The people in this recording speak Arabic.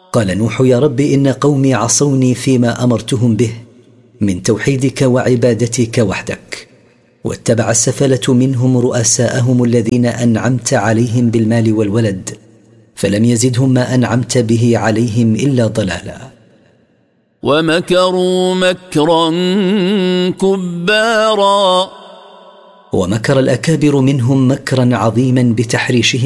قال نوح: يا رب إن قومي عصوني فيما أمرتهم به من توحيدك وعبادتك وحدك، واتبع السفلة منهم رؤساءهم الذين أنعمت عليهم بالمال والولد، فلم يزدهم ما أنعمت به عليهم إلا ضلالا. ومكروا مكرا كبارا، ومكر الأكابر منهم مكرا عظيما بتحريشهم